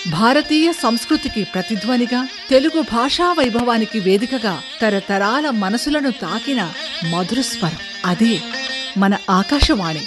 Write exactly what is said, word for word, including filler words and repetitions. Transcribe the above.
భారతీయ సంస్కృతికి ప్రతిధ్వనిగా, తెలుగు భాషా వైభవానికి వేదికగా తరతరాల మనసులను తాకిన మధుర స్వరం. అదే మన ఆకాశవాణి.